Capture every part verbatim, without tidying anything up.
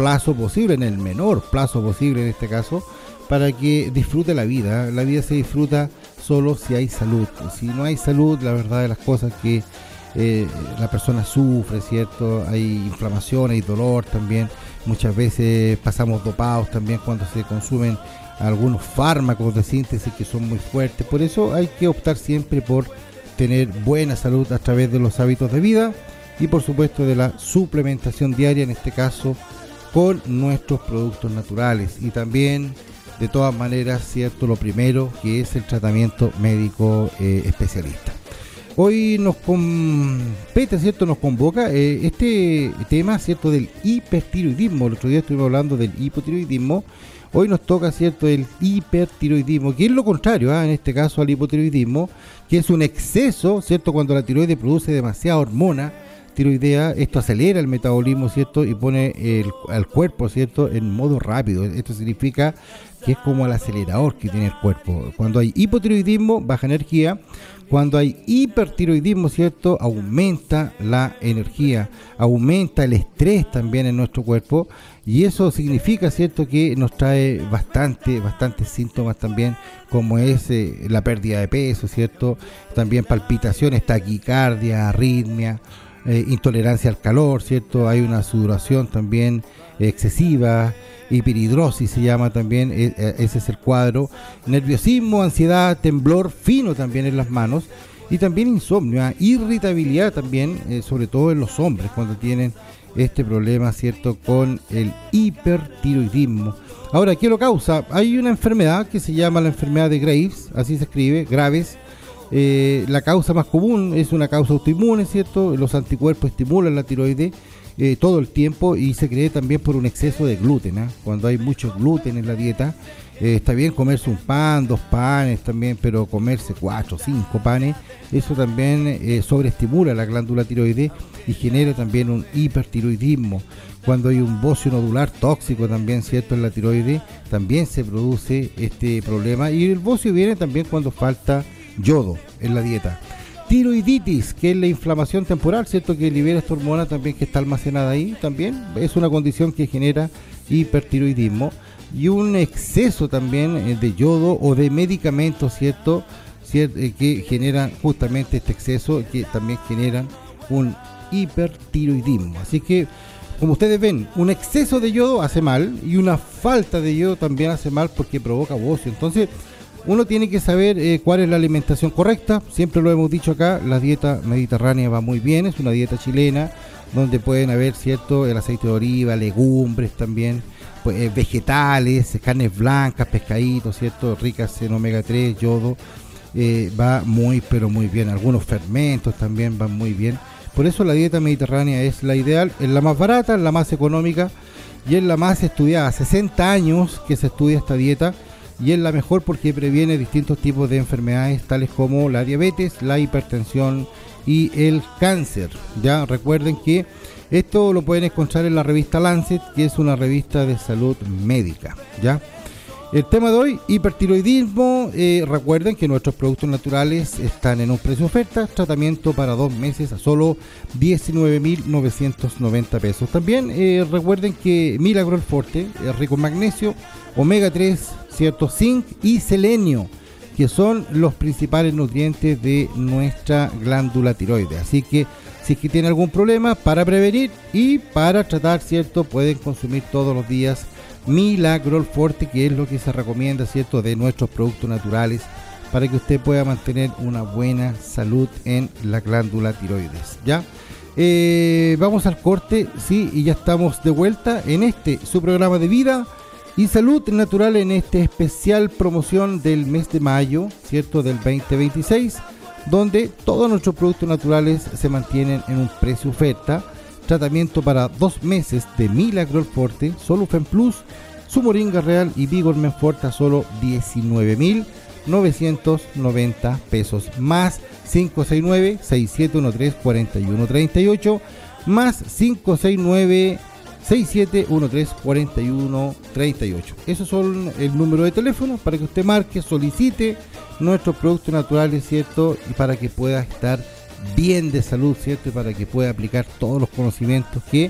plazo posible, en el menor plazo posible en este caso, para que disfrute la vida. La vida se disfruta solo si hay salud. Si no hay salud, la verdad de las cosas que eh, la persona sufre, ¿cierto? Hay inflamación, hay dolor también. Muchas veces pasamos dopados también cuando se consumen algunos fármacos de síntesis que son muy fuertes. Por eso hay que optar siempre por tener buena salud a través de los hábitos de vida y por supuesto de la suplementación diaria, en este caso con nuestros productos naturales, y también de todas maneras, cierto, lo primero que es el tratamiento médico eh, especialista. Hoy nos compete, cierto, nos convoca eh, este tema, cierto, del hipertiroidismo. El otro día estuvimos hablando del hipotiroidismo. Hoy nos toca, cierto, el hipertiroidismo, que es lo contrario, ¿eh? en este caso al hipotiroidismo, que es un exceso, cierto, cuando la tiroides produce demasiada hormona tiroidea. Esto acelera el metabolismo, cierto, y pone el, al cuerpo, cierto, en modo rápido. Esto significa que es como el acelerador que tiene el cuerpo. Cuando hay hipotiroidismo, baja energía. Cuando hay hipertiroidismo, cierto, aumenta la energía, aumenta el estrés también en nuestro cuerpo, y eso significa, cierto, que nos trae bastante, bastantes síntomas también, como es eh, la pérdida de peso, cierto, también palpitaciones, taquicardia, arritmia, eh, intolerancia al calor, cierto, hay una sudoración también eh, excesiva, hiperhidrosis se llama también, ese es el cuadro, nerviosismo, ansiedad, temblor fino también en las manos, y también insomnio, irritabilidad también, eh, sobre todo en los hombres cuando tienen este problema, cierto, con el hipertiroidismo. Ahora, ¿qué lo causa? Hay una enfermedad que se llama la enfermedad de Graves, así se escribe, Graves. Eh, la causa más común es una causa autoinmune, cierto, los anticuerpos estimulan la tiroides Eh, todo el tiempo, y se cree también por un exceso de gluten, ¿eh? Cuando hay mucho gluten en la dieta, eh, está bien comerse un pan, dos panes también, pero comerse cuatro, cinco panes, eso también eh, sobreestimula la glándula tiroides y genera también un hipertiroidismo. Cuando hay un bocio nodular tóxico también, cierto, en la tiroides, también se produce este problema, y el bocio viene también cuando falta yodo en la dieta. Tiroiditis, que es la inflamación temporal, cierto, que libera esta hormona también que está almacenada ahí, también es una condición que genera hipertiroidismo. Y un exceso también de yodo o de medicamentos, cierto, cierto que generan justamente este exceso, que también generan un hipertiroidismo. Así que, como ustedes ven, un exceso de yodo hace mal, y una falta de yodo también hace mal porque provoca bocio. Entonces uno tiene que saber eh, cuál es la alimentación correcta. Siempre lo hemos dicho acá, la dieta mediterránea va muy bien, es una dieta chilena donde pueden haber, cierto, el aceite de oliva, legumbres también, pues, eh, vegetales, carnes blancas, pescaditos, cierto, ricas en omega tres, yodo, eh, va muy pero muy bien. Algunos fermentos también van muy bien. Por eso la dieta mediterránea es la ideal, es la más barata, es la más económica y es la más estudiada. sesenta años que se estudia esta dieta, y es la mejor porque previene distintos tipos de enfermedades tales como la diabetes, la hipertensión y el cáncer. Ya recuerden que esto lo pueden encontrar en la revista Lancet, que es una revista de salud médica. Ya el tema de hoy, hipertiroidismo. Eh, recuerden que nuestros productos naturales están en un precio oferta, tratamiento para dos meses a solo diecinueve mil novecientos noventa pesos. También eh, recuerden que Milagro Forte es rico en magnesio, omega tres, cierto, zinc y selenio, que son los principales nutrientes de nuestra glándula tiroides. Así que si es que tiene algún problema, para prevenir y para tratar, cierto, pueden consumir todos los días Milagro Forte, que es lo que se recomienda, cierto, de nuestros productos naturales, para que usted pueda mantener una buena salud en la glándula tiroides. Ya eh, vamos al corte, sí, y ya estamos de vuelta en este su programa de vida y salud natural, en este especial promoción del mes de mayo, cierto, del veinte veintiséis, donde todos nuestros productos naturales se mantienen en un precio oferta. Tratamiento para dos meses de Milagro Forte, Solufen Plus, su Moringa Real y Vigor Menforte a solo diecinueve mil novecientos noventa pesos, más cinco seis nueve, seis siete uno tres, cuatro uno tres ocho, más cinco seis nueve, seis siete uno tres, cuatro uno tres ocho. Esos son el número de teléfono para que usted marque, solicite nuestros productos naturales, cierto, y para que pueda estar bien de salud, cierto, y para que pueda aplicar todos los conocimientos que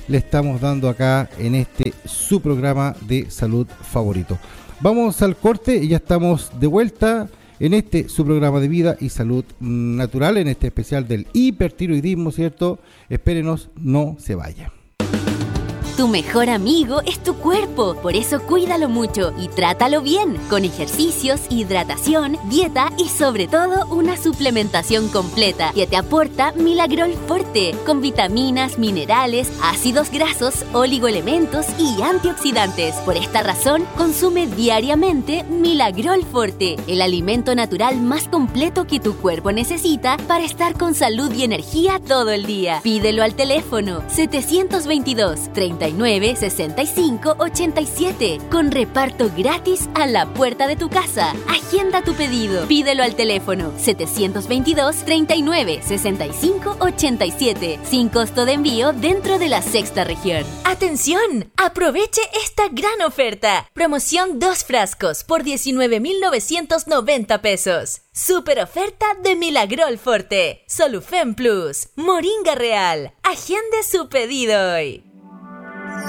le estamos dando acá en este su programa de salud favorito. Vamos al corte y ya estamos de vuelta en este su programa de vida y salud natural, en este especial del hipertiroidismo, ¿cierto? Espérenos, no se vaya. Tu mejor amigo es tu cuerpo, por eso cuídalo mucho y trátalo bien, con ejercicios, hidratación, dieta y sobre todo una suplementación completa que te aporta Milagrol Forte, con vitaminas, minerales, ácidos grasos, oligoelementos y antioxidantes. Por esta razón, consume diariamente Milagrol Forte, el alimento natural más completo que tu cuerpo necesita para estar con salud y energía todo el día. Pídelo al teléfono setecientos veintidós, treinta y nueve, sesenta y cinco, ochenta y siete, con reparto gratis a la puerta de tu casa. Agenda tu pedido. Pídelo al teléfono setecientos veintidós, treinta y nueve, sesenta y cinco, ochenta y siete, sin costo de envío dentro de la sexta región. ¡Atención! Aproveche esta gran oferta. Promoción dos frascos por diecinueve mil novecientos noventa pesos. Super oferta de Milagrol Forte, Solufen Plus, Moringa Real. Agende su pedido hoy.